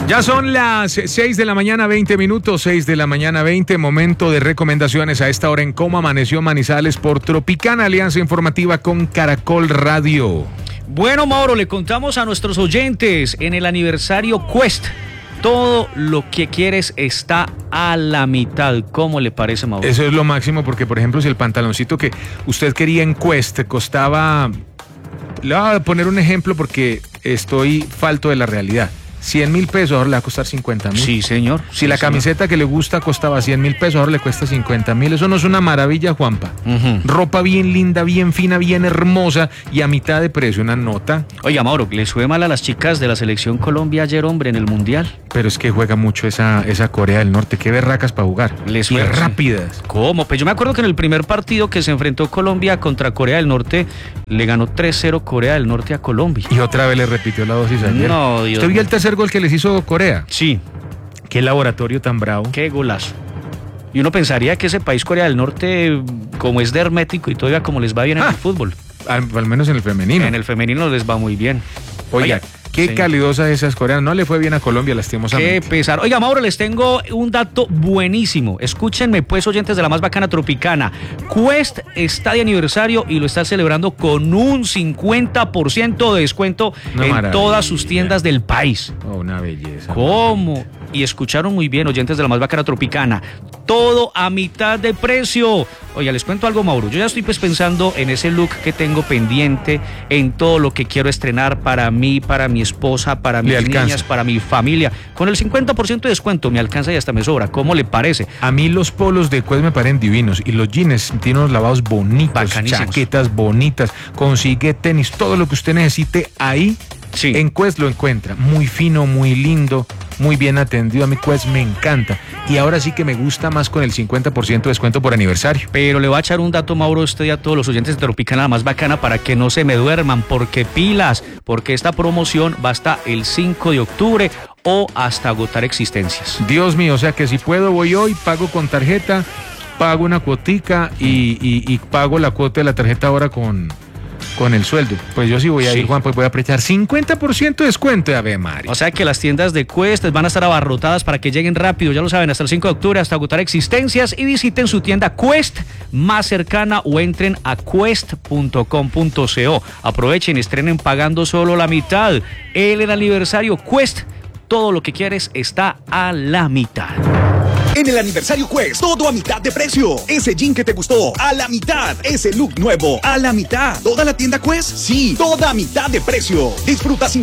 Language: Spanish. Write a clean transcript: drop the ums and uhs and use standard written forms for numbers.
Ya son las 6 de la mañana, 20 minutos, 6 de la mañana, 20, momento de recomendaciones a esta hora en Cómo Amaneció Manizales por Tropicana, alianza informativa con Caracol Radio. Bueno, Mauro, le contamos a nuestros oyentes en el aniversario Quest. Todo lo que quieres está a la mitad. ¿Cómo le parece, Mauro? Eso es lo máximo porque, por ejemplo, si el pantaloncito que usted quería en Quest costaba... Le voy a poner un ejemplo porque estoy falto de la realidad. 100,000 pesos, ahora le va a costar 50,000. Sí, señor. Si la camiseta que le gusta costaba 100,000 pesos, ahora le cuesta 50,000. Eso no es una maravilla, Juanpa. Ropa bien linda, bien fina, bien hermosa y a mitad de precio, una nota. Oiga, Mauro, le fue mal a las chicas de la selección Colombia ayer, hombre, en el Mundial. Pero es que juega mucho esa Corea del Norte. Qué berracas para jugar. Les fue rápidas. ¿Cómo? Pues yo me acuerdo que en el primer partido que se enfrentó Colombia contra Corea del Norte, le ganó 3-0 Corea del Norte a Colombia. Y otra vez le repitió la dosis ayer. No, Dios. ¿Usted vio el tercer gol que les hizo Corea? Sí. Qué laboratorio tan bravo. Qué golazo. Y uno pensaría que ese país, Corea del Norte, como es de hermético y todavía como les va bien en el fútbol. Al menos en el femenino. En el femenino les va muy bien. Oiga, qué calidosas esas coreanas. No le fue bien a Colombia, lastimosamente. Qué pesar. Oiga, Mauro, les tengo un dato buenísimo. Escúchenme, pues, oyentes de la más bacana Tropicana. Quest está de aniversario y lo está celebrando con un 50% de descuento en todas sus tiendas del país. Oh, una belleza. ¿Cómo? Y escucharon muy bien, oyentes de la más bacana Tropicana. Todo a mitad de precio. Oiga, les cuento algo, Mauro. Yo ya estoy pues pensando en ese look que tengo pendiente, en todo lo que quiero estrenar para mí, para mi esposa, para mis niñas, para mi familia. Con el 50% de descuento me alcanza y hasta me sobra. ¿Cómo le parece? A mí los polos de Quest me parecen divinos y los jeans tienen unos lavados bonitos, chaquetas bonitas, consigue tenis, todo lo que usted necesite ahí. Sí. En Quest lo encuentra, muy fino, muy lindo, muy bien atendido. A mi Quest me encanta y ahora sí que me gusta más con el 50% de descuento por aniversario. Pero le voy a echar un dato, Mauro, usted y a todos los oyentes de Tropicana, la más bacana, para que no se me duerman, porque pilas, porque esta promoción va hasta el 5 de octubre o hasta agotar existencias. Dios mío, o sea que si puedo voy hoy, pago con tarjeta, pago una cuotica y pago la cuota de la tarjeta ahora con el sueldo. Pues yo sí voy a ir, Juan, pues voy a aprovechar 50% de descuento de Ave María. O sea que las tiendas de Quest van a estar abarrotadas para que lleguen rápido, ya lo saben, hasta el 5 de octubre, hasta agotar existencias, y visiten su tienda Quest más cercana o entren a quest.com.co. Aprovechen, estrenen pagando solo la mitad. El aniversario Quest, todo lo que quieres está a la mitad. En el aniversario Quest, todo a mitad de precio. Ese jean que te gustó, a la mitad. Ese look nuevo, a la mitad. ¿Toda la tienda Quest? Sí, toda a mitad de precio. Disfruta